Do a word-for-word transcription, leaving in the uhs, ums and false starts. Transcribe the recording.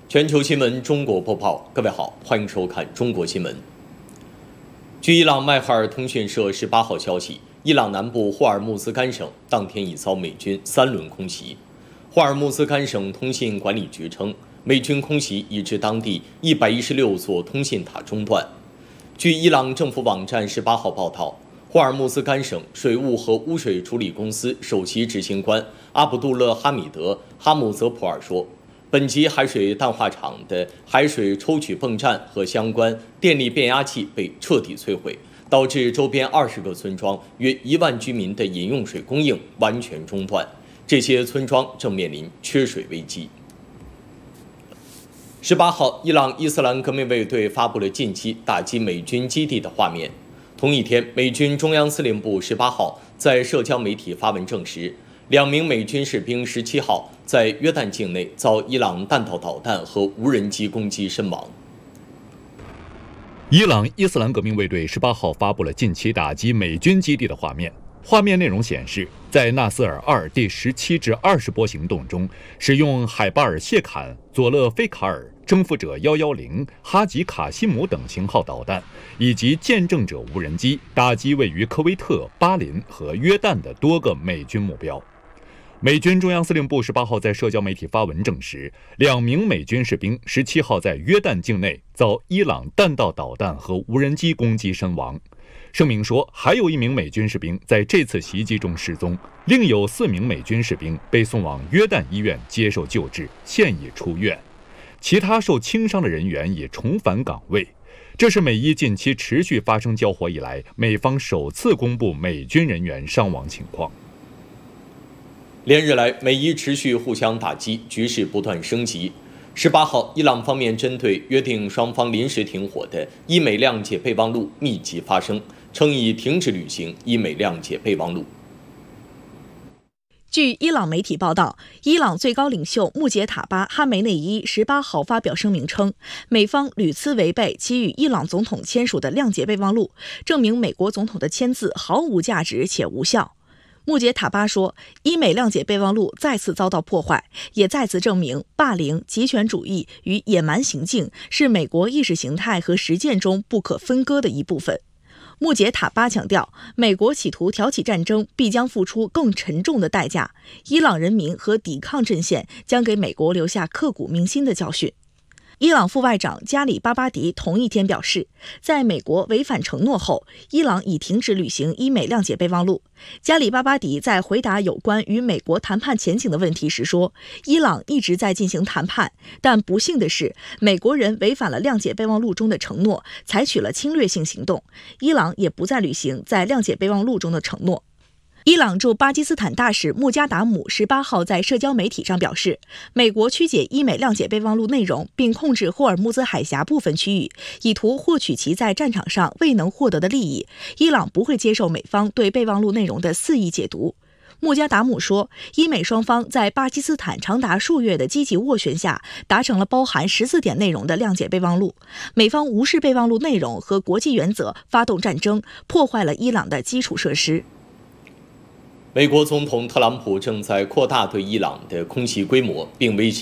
全球新闻中国播报，各位好，欢迎收看中国新闻。据伊朗迈哈尔通讯社十八号消息，伊朗南部霍尔木兹干省当天已遭美军三轮空袭。霍尔木兹干省通信管理局称，美军空袭已致当地一百一十六座通信塔中断。据伊朗政府网站十八号报道，霍尔木兹干省水务和污水处理公司首席执行官阿卜杜勒哈米德·哈姆泽普尔说，本级海水淡化厂的海水抽取泵站和相关电力变压器被彻底摧毁，导致周边二十个村庄约一万居民的饮用水供应完全中断。这些村庄正面临缺水危机。十八号，伊朗伊斯兰革命卫队发布了近期打击美军基地的画面。同一天，美军中央司令部十八号在社交媒体发文证实，两名美军士兵十七号在约旦境内遭伊朗弹道导弹和无人机攻击身亡。 伊朗伊斯兰革命卫队十八号发布了近期打击美军基地的画面。画面内容显示，在纳斯尔二第十七至二十波行动中，使用海巴尔谢坎、佐勒菲卡尔、征服者一一零、哈吉卡西姆等型号导弹，以及见证者无人机打击位于科威特、巴林和约旦的多个美军目标。美军中央司令部十八号在社交媒体发文证实，两名美军士兵十七号在约旦境内遭伊朗弹道导弹和无人机攻击身亡。声明说，还有一名美军士兵在这次袭击中失踪，另有四名美军士兵被送往约旦医院接受救治，现已出院。其他受轻伤的人员已重返岗位。这是美伊近期持续发生交火以来，美方首次公布美军人员伤亡情况。 连日来，美伊持续互相打击，局势不断升级。十八号，伊朗方面针对约定双方临时停火的伊美谅解备忘录密集发声，称已停止履行伊美谅解备忘录。 据伊朗媒体报道，伊朗最高领袖穆杰塔巴·哈梅内伊十八号发表声明称，美方屡次违背其与伊朗总统签署的谅解备忘录，证明美国总统的签字毫无价值且无效。穆杰塔巴说，伊美谅解备忘录再次遭到破坏，也再次证明霸凌、极权主义与野蛮行径是美国意识形态和实践中不可分割的一部分。穆杰塔巴强调，美国企图挑起战争必将付出更沉重的代价，伊朗人民和抵抗阵线将给美国留下刻骨铭心的教训。伊朗副外长加里巴巴迪同一天表示，在美国违反承诺后，伊朗已停止履行伊美谅解备忘录。加里巴巴迪在回答有关与美国谈判前景的问题时说，伊朗一直在进行谈判，但不幸的是，美国人违反了谅解备忘录中的承诺，采取了侵略性行动，伊朗也不再履行在谅解备忘录中的承诺。伊朗驻巴基斯坦大使穆加达姆十八号在社交媒体上表示，美国曲解伊美谅解备忘录内容，并控制霍尔木兹海峡部分区域，以图获取其在战场上未能获得的利益。伊朗不会接受美方对备忘录内容的肆意解读。穆加达姆说，伊美双方在巴基斯坦长达数月的积极斡旋下，达成了包含十四点内容的谅解备忘录。美方无视备忘录内容和国际原则，发动战争，破坏了伊朗的基础设施。 美国总统特朗普正在扩大对伊朗的空袭规模，并威胁